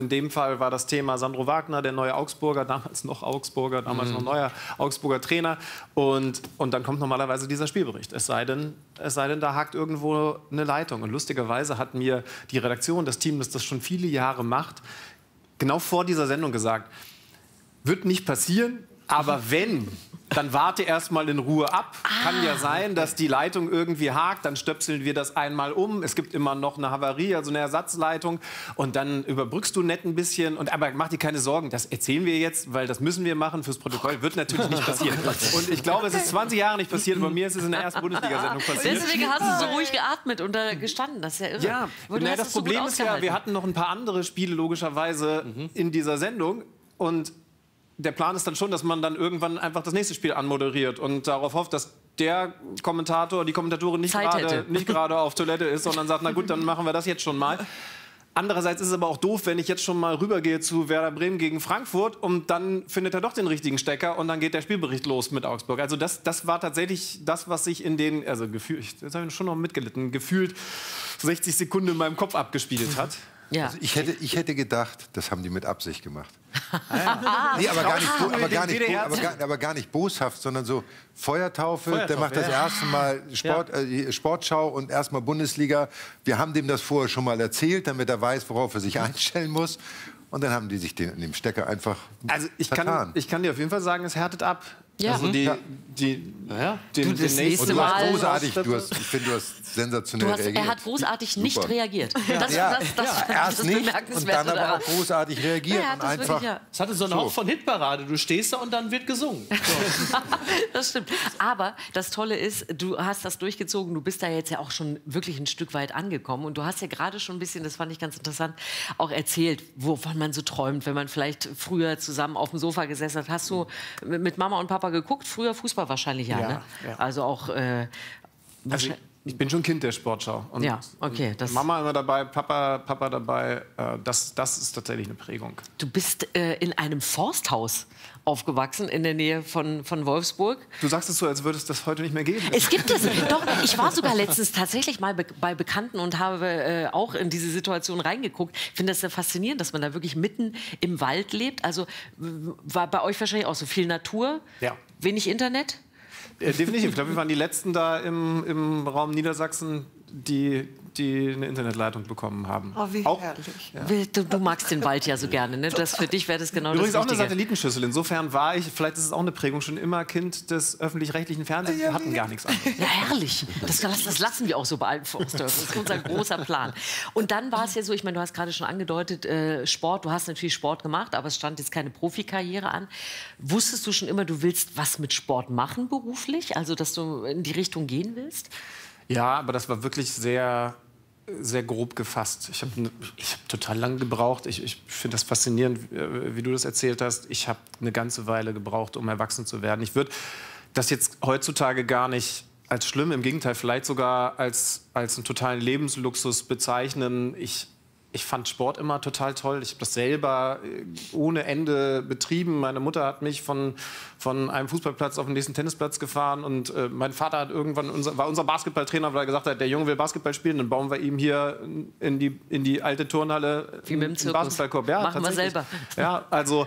In dem Fall war das Thema Sandro Wagner, der neue Augsburger, damals noch Augsburger, damals noch neuer Augsburger Trainer. Und dann kommt normalerweise dieser Spielbericht. Es sei denn, da hakt irgendwo eine Leitung. Und lustigerweise hat mir die Redaktion, das Team, das schon viele Jahre macht, genau vor dieser Sendung gesagt, wird nicht passieren, aber wenn, dann warte erst mal in Ruhe ab. Kann ja sein, dass die Leitung irgendwie hakt, dann stöpseln wir das einmal um. Es gibt immer noch eine Havarie, also eine Ersatzleitung. Und dann überbrückst du nett ein bisschen. Aber mach dir keine Sorgen, das erzählen wir jetzt, weil das müssen wir machen fürs Protokoll. Wird natürlich nicht passieren. Und ich glaube, es ist 20 Jahre nicht passiert. Bei mir ist es in der ersten Bundesliga-Sendung passiert. Deswegen hast du so ruhig geatmet und da gestanden. Das ist ja irre. Ja, das Problem ist ja, wir hatten noch ein paar andere Spiele logischerweise in dieser Sendung. Und der Plan ist dann schon, dass man dann irgendwann einfach das nächste Spiel anmoderiert und darauf hofft, dass der Kommentator, die Kommentatorin nicht gerade auf Toilette ist, sondern sagt, na gut, dann machen wir das jetzt schon mal. Andererseits ist es aber auch doof, wenn ich jetzt schon mal rübergehe zu Werder Bremen gegen Frankfurt und dann findet er doch den richtigen Stecker und dann geht der Spielbericht los mit Augsburg. Also das war tatsächlich das, was sich in den, also gefühlt, jetzt habe ich schon noch mitgelitten, gefühlt 60 Sekunden in meinem Kopf abgespielt hat. Ja. Also ich hätte gedacht, das haben die mit Absicht gemacht. Nee, aber gar nicht boshaft, sondern so Feuertaufe. Der macht das erste Mal Sportschau und erstmal Bundesliga. Wir haben dem das vorher schon mal erzählt, damit er weiß, worauf er sich einstellen muss. Und dann haben die sich in dem Stecker einfach vertan. Ich kann dir auf jeden Fall sagen, es härtet ab. Ja. Also den nächsten du hast großartig, ich finde, du hast sensationell reagiert. Er hat großartig nicht reagiert. Erst nicht und dann aber auch großartig reagiert. Ja, und einfach. Es hatte so einen Hauch von Hitparade. Du stehst da und dann wird gesungen. So. Das stimmt. Aber das Tolle ist, du hast das durchgezogen. Du bist da jetzt ja auch schon wirklich ein Stück weit angekommen. Und du hast ja gerade schon ein bisschen, das fand ich ganz interessant, auch erzählt, wovon man so träumt, wenn man vielleicht früher zusammen auf dem Sofa gesessen hat. Hast du mit Mama und Papa geguckt? Früher Fußball wahrscheinlich, ne? Ja. Also auch... Ich bin schon Kind der Sportschau. Und Mama immer dabei, Papa dabei. Das ist tatsächlich eine Prägung. Du bist in einem Forsthaus aufgewachsen, in der Nähe von Wolfsburg. Du sagst es so, als würde es das heute nicht mehr geben. Es gibt es. Doch, ich war sogar letztens tatsächlich mal bei Bekannten und habe auch in diese Situation reingeguckt. Ich finde das sehr faszinierend, dass man da wirklich mitten im Wald lebt. Also war bei euch wahrscheinlich auch so viel Natur, wenig Internet? Definitiv. Ich glaube, wir waren die Letzten da im Raum Niedersachsen, die eine Internetleitung bekommen haben. Oh, wie herrlich. Ja. Du magst den Wald ja so gerne, ne? Für dich wäre das genau Übrigens das Richtige. Auch eine Satellitenschüssel. Insofern war ich, vielleicht ist es auch eine Prägung, schon immer Kind des öffentlich-rechtlichen Fernsehens. Wir hatten gar nichts anderes. Ja, herrlich. Das lassen wir auch so bei allen Forstdörfern. Das ist unser großer Plan. Und dann war es ja so, ich meine, du hast gerade schon angedeutet, Sport. Du hast natürlich Sport gemacht, aber es stand jetzt keine Profikarriere an. Wusstest du schon immer, du willst was mit Sport machen beruflich? Also, dass du in die Richtung gehen willst? Ja, aber das war wirklich sehr grob gefasst. Ich hab total lange gebraucht. Ich finde das faszinierend, wie du das erzählt hast. Ich habe eine ganze Weile gebraucht, um erwachsen zu werden. Ich würde das jetzt heutzutage gar nicht als schlimm, im Gegenteil, vielleicht sogar als einen totalen Lebensluxus bezeichnen. Ich fand Sport immer total toll. Ich habe das selber ohne Ende betrieben. Meine Mutter hat mich von einem Fußballplatz auf den nächsten Tennisplatz gefahren. Und mein Vater hat war unser Basketballtrainer, weil er gesagt hat, der Junge will Basketball spielen. Dann bauen wir ihm hier in die alte Turnhalle einen Basketballkorb. Ja, machen wir selber. Ja, also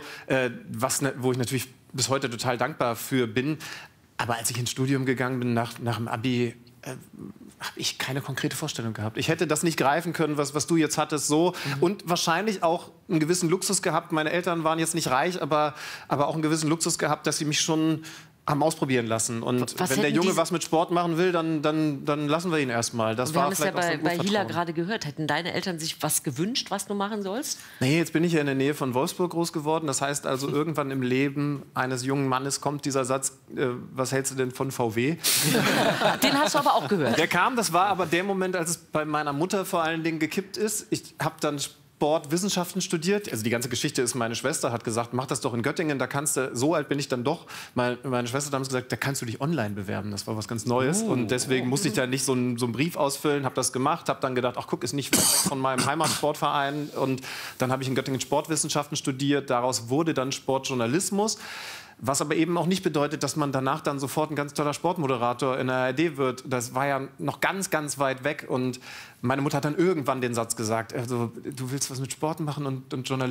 wo ich natürlich bis heute total dankbar für bin. Aber als ich ins Studium gegangen bin, nach dem Abi, habe ich keine konkrete Vorstellung gehabt. Ich hätte das nicht greifen können, was du jetzt hattest, so. Und wahrscheinlich auch einen gewissen Luxus gehabt. Meine Eltern waren jetzt nicht reich, aber auch einen gewissen Luxus gehabt, dass sie mich schon haben ausprobieren lassen. Und wenn der Junge was mit Sport machen will, dann lassen wir ihn erstmal. Wir haben es ja bei Hila gerade gehört. Hätten deine Eltern sich was gewünscht, was du machen sollst? Nee, jetzt bin ich ja in der Nähe von Wolfsburg groß geworden. Das heißt also, irgendwann im Leben eines jungen Mannes kommt dieser Satz, was hältst du denn von VW? Den hast du aber auch gehört. Der kam, das war aber der Moment, als es bei meiner Mutter vor allen Dingen gekippt ist. Ich habe dann Sportwissenschaften studiert. Also die ganze Geschichte ist, meine Schwester hat gesagt, mach das doch in Göttingen, da kannst du, so alt bin ich dann doch. Meine Schwester hat damals gesagt, da kannst du dich online bewerben. Das war was ganz Neues und deswegen musste ich da nicht so einen Brief ausfüllen, habe das gemacht, habe dann gedacht, ach guck, ist nicht weit weg von meinem Heimatsportverein und dann habe ich in Göttingen Sportwissenschaften studiert. Daraus wurde dann Sportjournalismus. Was aber eben auch nicht bedeutet, dass man danach dann sofort ein ganz toller Sportmoderator in der ARD wird. Das war ja noch ganz, ganz weit weg. Und meine Mutter hat dann irgendwann den Satz gesagt, also, du willst was mit Sport machen und Journalismus.